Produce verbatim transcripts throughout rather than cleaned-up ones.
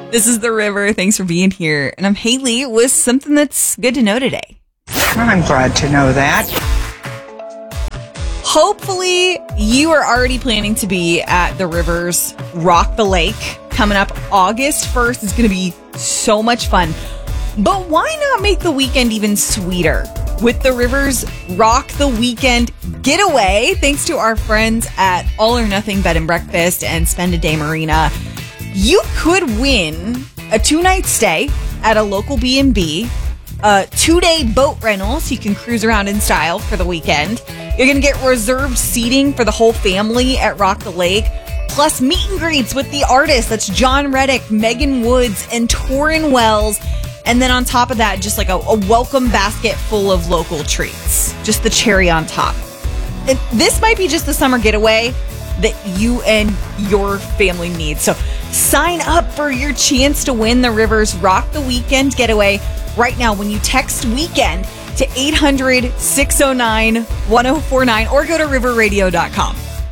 This is The River. Thanks for being here. And I'm Haley with something that's good to know today. I'm glad to know that. Hopefully, you are already planning to be at the Rivers Rock the Lake. Coming up August first is going to be so much fun. But why not make the weekend even sweeter with the Rivers Rock the Weekend Getaway, thanks to our friends at All or Nothing Bed and Breakfast and Spend a Day Marina. You could win a two-night stay at a local B and B, a two-day boat rental so you can cruise around in style for the weekend. You're going to get reserved seating for the whole family at Rock the Lake, plus meet and greets with the artists. That's John Reddick, Megan Woods, and Torrin Wells. And then on top of that, just like a, a welcome basket full of local treats. Just the cherry on top. And this might be just the summer getaway that you and your family need. So sign up for your chance to win the Rivers Rock the Weekend Getaway right now when you text weekend to eight hundred, six oh nine, one oh four nine or go to river radio dot com.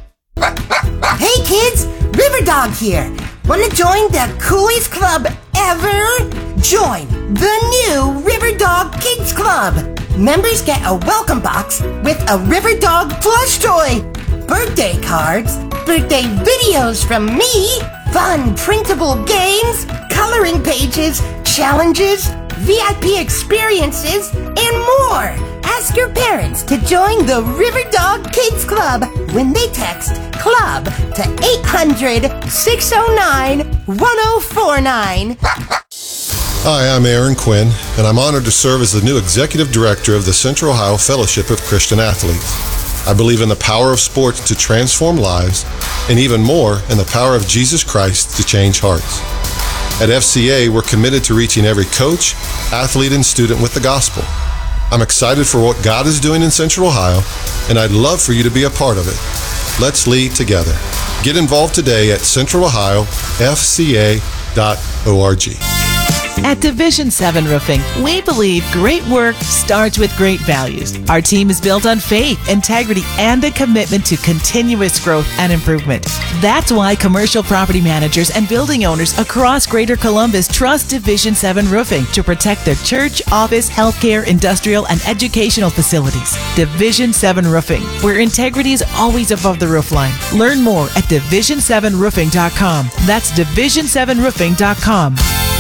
Hey kids, River Dog here. Want to join the coolest club ever? Join the new River Dog Kids Club. Members get a welcome box with a River Dog plush toy, birthday cards, birthday videos from me, fun printable games, coloring pages, challenges, V I P experiences, and more. Ask your parents to join the River Dog Kids Club when they text CLUB to eight hundred, six oh nine, one oh four nine. Hi, I'm Aaron Quinn, and I'm honored to serve as the new Executive Director of the Central Ohio Fellowship of Christian Athletes. I believe in the power of sports to transform lives, and even more, in the power of Jesus Christ to change hearts. At F C A, we're committed to reaching every coach, athlete, and student with the gospel. I'm excited for what God is doing in Central Ohio, and I'd love for you to be a part of it. Let's lead together. Get involved today at central ohio f c a dot org. At Division seven Roofing, we believe great work starts with great values. Our team is built on faith, integrity, and a commitment to continuous growth and improvement. That's why commercial property managers and building owners across Greater Columbus trust Division seven Roofing to protect their church, office, healthcare, industrial, and educational facilities. Division seven Roofing, where integrity is always above the roofline. Learn more at division seven roofing dot com. That's division seven roofing dot com.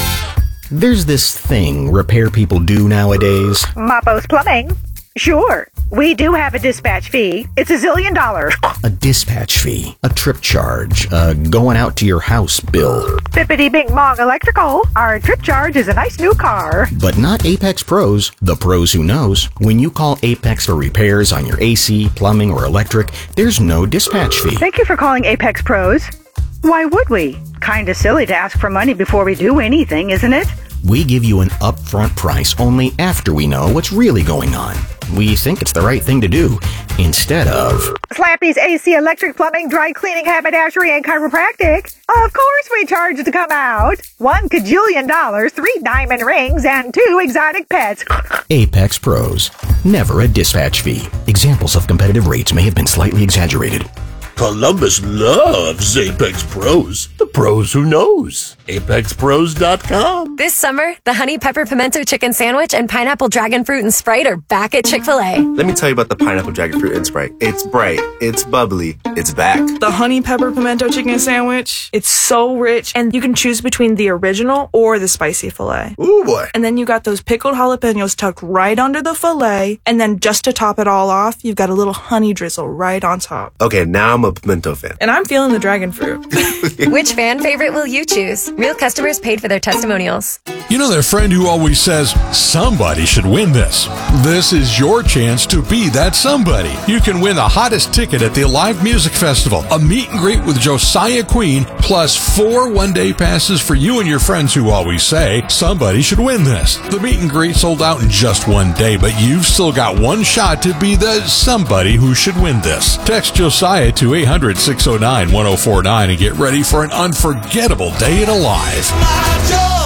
There's this thing repair people do nowadays. Mappos Plumbing. Sure. We do have a dispatch fee. It's a zillion dollars. A dispatch fee, a trip charge, a going out to your house bill. Bippity Bing Bong Electrical. Our trip charge is a nice new car. But not Apex Pros, the pros who knows. When you call Apex for repairs on your A C, plumbing, or electric, there's no dispatch fee. Thank you for calling Apex Pros. Why would we? Kinda silly to ask for money before we do anything, isn't it? We give you an upfront price only after we know what's really going on. We think it's the right thing to do, instead of Slappy's A C, electric, plumbing, dry cleaning, haberdashery, and chiropractic. Of course we charge to come out. One cajillion dollars, three diamond rings, and two exotic pets. Apex Pros. Never a dispatch fee. Examples of competitive rates may have been slightly exaggerated. Columbus loves Apex Pros. The pros who knows. apex pros dot com. This summer, the Honey Pepper Pimento Chicken Sandwich and Pineapple Dragon Fruit and Sprite are back at Chick-fil-A. Let me tell you about the Pineapple Dragon Fruit and Sprite. It's bright, it's bubbly, it's back. The Honey Pepper Pimento Chicken Sandwich, it's so rich, and you can choose between the original or the spicy filet. Ooh, boy. And then you got those pickled jalapenos tucked right under the filet, and then just to top it all off, you've got a little honey drizzle right on top. Okay, now I'm a pimento fan. And I'm feeling the dragon fruit. Which fan favorite will you choose? Real customers paid for their testimonials. You know that friend who always says, somebody should win this. This is your chance to be that somebody. You can win the hottest ticket at the Alive Music Festival, a meet and greet with Josiah Queen, plus four one-day passes for you and your friends who always say, somebody should win this. The meet and greet sold out in just one day, but you've still got one shot to be the somebody who should win this. Text Josiah to eight hundred, six oh nine, one oh four nine and get ready for an unforgettable day at Alive.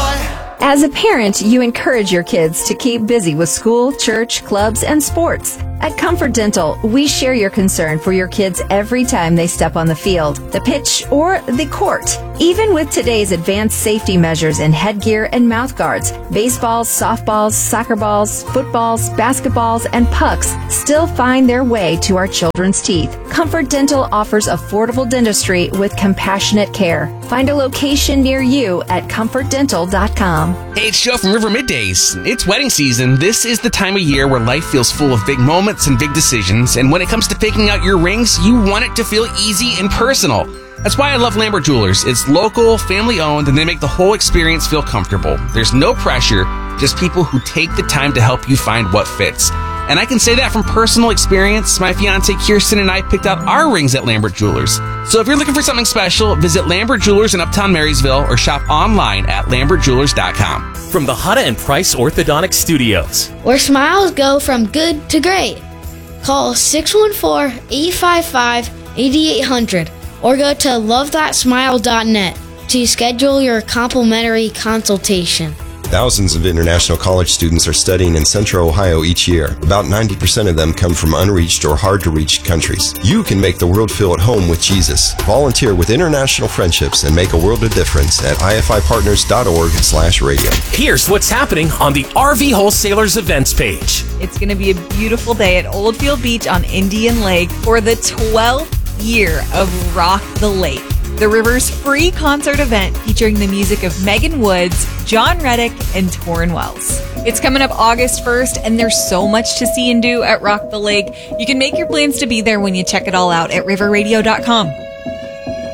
As a parent, you encourage your kids to keep busy with school, church, clubs, and sports. At Comfort Dental, we share your concern for your kids every time they step on the field, the pitch, or the court. Even with today's advanced safety measures in headgear and mouth guards, baseballs, softballs, soccer balls, footballs, basketballs, and pucks still find their way to our children's teeth. Comfort Dental offers affordable dentistry with compassionate care. Find a location near you at comfort dental dot com. Hey, it's Joe from River Middays. It's wedding season. This is the time of year where life feels full of big moments and big decisions. And when it comes to picking out your rings, you want it to feel easy and personal. That's why I love Lambert Jewelers. It's local, family-owned, and they make the whole experience feel comfortable. There's no pressure, just people who take the time to help you find what fits. And I can say that from personal experience. My fiance Kirsten and I picked out our rings at Lambert Jewelers. So if you're looking for something special, visit Lambert Jewelers in Uptown Marysville or shop online at lambert jewelers dot com. From the Hutta and Price Orthodontic Studios, where smiles go from good to great. Call six one four, eight five five, eight eight zero zero or go to love that smile dot net to schedule your complimentary consultation. Thousands of international college students are studying in Central Ohio each year. About ninety percent of them come from unreached or hard-to-reach countries. You can make the world feel at home with Jesus. Volunteer with International Friendships and make a world of difference at I F I partners dot org slash radio. Here's what's happening on the R V Wholesalers events page. It's going to be a beautiful day at Oldfield Beach on Indian Lake for the twelfth year of Rock the Lake, the River's free concert event featuring the music of Megan Woods, John Reddick, and Torrin Wells. It's coming up August first, and there's so much to see and do at Rock the Lake. You can make your plans to be there when you check it all out at river radio dot com.